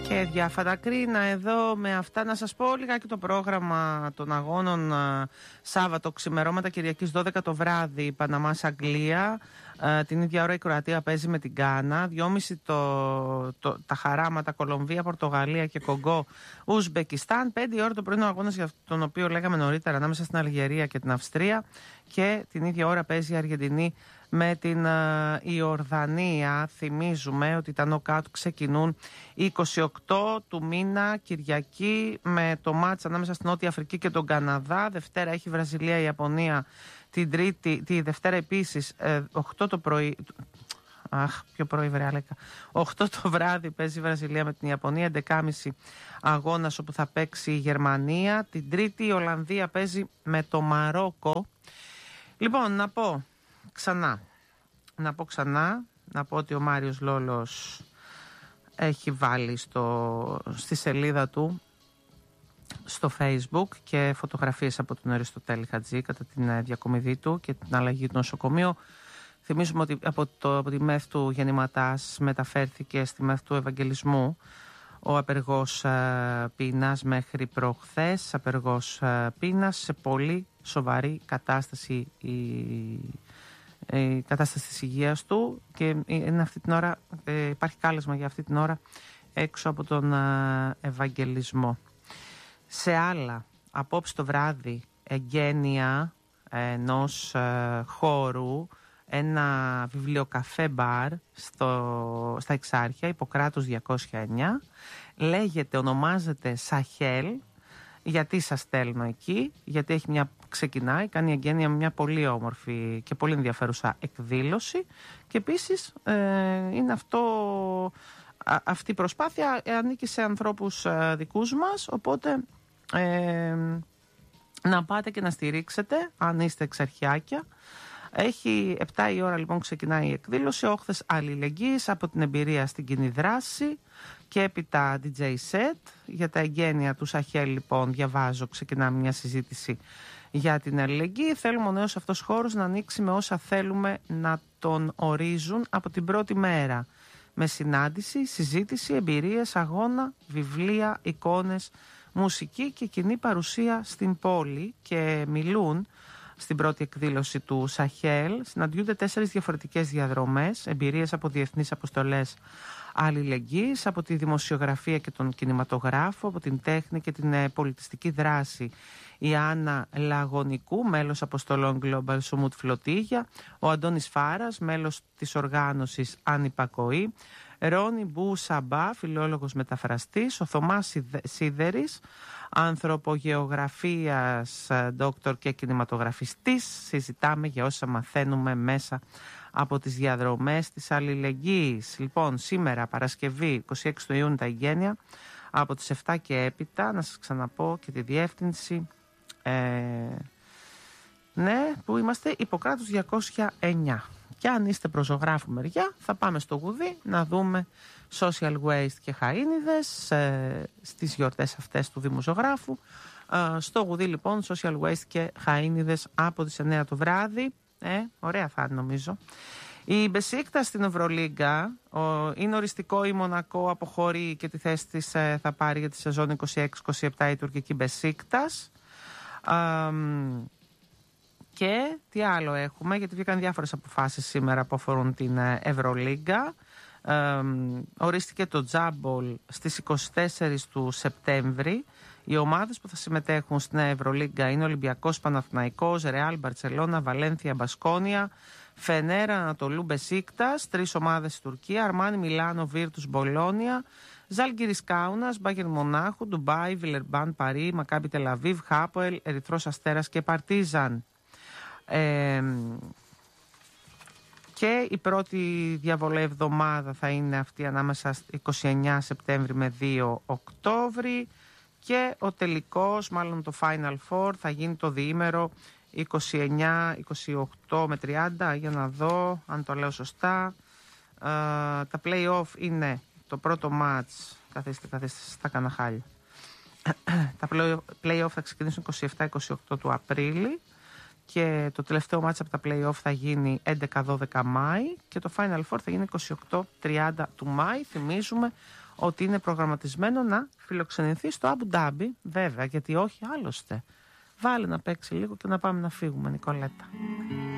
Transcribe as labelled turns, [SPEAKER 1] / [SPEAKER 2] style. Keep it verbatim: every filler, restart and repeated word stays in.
[SPEAKER 1] Και διάφατα κρίνα εδώ. Με αυτά να σας πω λιγάκι το πρόγραμμα των αγώνων. Σάββατο ξημερώματα Κυριακής δώδεκα το βράδυ Παναμάς Αγγλία. Την ίδια ώρα η Κροατία παίζει με την Γκάνα. δυόμιση το, το, τα χαράματα Κολομβία, Πορτογαλία και Κογκό Ουσμπεκιστάν. πέντε η ώρα το πρωί ο αγώνας για τον οποίο λέγαμε νωρίτερα ανάμεσα στην Αλγερία και την Αυστρία. Και την ίδια ώρα παίζει η Αργεντινή με την uh, Ιορδανία. Θυμίζουμε ότι τα νοκάουτ ξεκινούν είκοσι οκτώ του μήνα Κυριακή με το μάτς ανάμεσα στην Νότια Αφρική και τον Καναδά. Δευτέρα έχει Βραζιλία, Ιαπωνία. Την Τρίτη, τη Δευτέρα επίσης ε, οκτώ το πρωί. Αχ, πιο πρωί βρεάλεκα. οκτώ το βράδυ παίζει η Βραζιλία με την Ιαπωνία. έντεκα και μισή αγώνας όπου θα παίξει η Γερμανία. Την Τρίτη η Ολλανδία παίζει με το Μαρόκο. Λοιπόν, να πω ξανά, να πω ξανά, να πω ότι ο Μάριος Λόλος έχει βάλει στο, στη σελίδα του στο Facebook και φωτογραφίες από τον Αριστοτέλη Χατζή κατά την διακομιδή του και την αλλαγή του νοσοκομείου. Θυμίζουμε ότι από, το, από τη ΜΕΘ του Γεννηματάς μεταφέρθηκε στη ΜΕΘ του Ευαγγελισμού ο απεργός ε, πείνας μέχρι προχθές, απεργός ε, πείνας σε πολύ σοβαρή κατάσταση η, η κατάσταση της υγείας του και είναι αυτή την ώρα, ε, υπάρχει κάλεσμα για αυτή την ώρα έξω από τον ε, Ευαγγελισμό. Σε άλλα, απόψε το βράδυ εγγένεια ενός ε, χώρου, ένα βιβλιοκαφέ μπαρ στο, στα Εξάρχεια, Ιπποκράτους διακόσια εννιά. Λέγεται, ονομάζεται Σαχέλ. Γιατί σας στέλνω εκεί? Γιατί έχει μια, ξεκινάει, κάνει εγγένεια με μια πολύ όμορφη και πολύ ενδιαφέρουσα εκδήλωση. Και επίσης ε, είναι αυτό, α, αυτή η προσπάθεια ανήκει σε ανθρώπους ε, δικούς μας. Οπότε ε, να πάτε και να στηρίξετε αν είστε εξαρχιάκια. Έχει επτά η ώρα λοιπόν ξεκινάει η εκδήλωση, όχθες αλληλεγγύης από την εμπειρία στην κοινή δράση και έπειτα ντι τζέι set. Για τα εγγένεια του Σαχέλ λοιπόν διαβάζω, ξεκινάμε μια συζήτηση για την αλληλεγγύη. Θέλουμε ο νέος αυτός χώρος να ανοίξει με όσα θέλουμε να τον ορίζουν από την πρώτη μέρα. Με συνάντηση, συζήτηση, εμπειρίες, αγώνα, βιβλία, εικόνες, μουσική και κοινή παρουσία στην πόλη. Και μιλούν στην πρώτη εκδήλωση του Σαχέλ. Συναντιούνται τέσσερις διαφορετικές διαδρομές, εμπειρίες από διεθνείς αποστολές αλληλεγγύης, από τη δημοσιογραφία και τον κινηματογράφο, από την τέχνη και την πολιτιστική δράση. Η Άννα Λαγωνικού, μέλος αποστολών Global Summit Φλωτίγια, ο Αντώνης Φάρας, μέλος της οργάνωσης Ανυπακοή, Ρόνι Μπού Σαμπά, φιλόλογος μεταφραστής, ο Θωμάς Σίδερης, ανθρωπογεωγραφίας δόκτωρ και κινηματογραφιστής. Συζητάμε για όσα μαθαίνουμε μέσα από τις διαδρομές της αλληλεγγύης. Λοιπόν, σήμερα Παρασκευή είκοσι έξι του Ιούνιου τα εγγένεια από τις επτά και έπειτα. Να σας ξαναπώ και τη διεύθυνση. Ε, ναι, που είμαστε Ιπποκράτους διακόσια εννιά. Και αν είστε προς ζωγράφου μεριά, θα πάμε στο Γουδί να δούμε social waste και χαΐνιδες ε, στις γιορτές αυτές του Δήμου Ζωγράφου. Ε, στο Γουδί λοιπόν social waste και χαΐνιδες από τις εννιά το βράδυ. Ε, ωραία θα είναι νομίζω. Η Μπεσίκτας στην Ευρωλίγκα ο, είναι οριστικό, η Μονακό αποχωρεί και τη θέση της ε, θα πάρει για τη σεζόν είκοσι έξι είκοσι επτά η τουρκική Μπεσίκτας. Ε, Και τι άλλο έχουμε, γιατί βγήκαν διάφορες αποφάσεις σήμερα που αφορούν την Ευρωλίγκα. Ε, ορίστηκε το Τζάμπολ στις είκοσι τέσσερις του Σεπτέμβρη. Οι ομάδες που θα συμμετέχουν στην Ευρωλίγκα είναι Ολυμπιακός, Παναθηναϊκός, Ρεάλ, Μπαρτσελώνα, Βαλένθια, Μπασκόνια, Φενέρα, Ανατολού, Μπεσίκτας. Τρεις ομάδες στη Τουρκία, Αρμάνι, Μιλάνο, Βίρτους, Μπολόνια, Ζάλγκιρις Κάουνας, Μπάγερν Μονάχου, Ντουμπάι, Βιλερμπάν, Παρί, Μακάμπι Τελαβίβ, Χάποελ, Ερυθρός Αστέρας και Παρτίζαν. Ε, και η πρώτη διαβολή εβδομάδα θα είναι αυτή ανάμεσα είκοσι εννιά Σεπτέμβρη με δύο Οκτώβρη και ο τελικός, μάλλον το Final Four, θα γίνει το διήμερο είκοσι εννιά είκοσι οκτώ με τριάντα, για να δω αν το λέω σωστά. Ε, τα play-off είναι το πρώτο match, καθίστε, καθίστε, στα κάνα χάλια. Τα play-off θα ξεκινήσουν είκοσι επτά είκοσι οκτώ του Απρίλη και το τελευταίο μάτς από τα play-off θα γίνει έντεκα δώδεκα Μάη και το Final Four θα γίνει είκοσι οκτώ τριάντα του Μάη. Θυμίζουμε ότι είναι προγραμματισμένο να φιλοξενηθεί στο Αμπου Ντάμπι, βέβαια, γιατί όχι άλλωστε. Βάλε να παίξει λίγο και να πάμε να φύγουμε, Νικολέτα.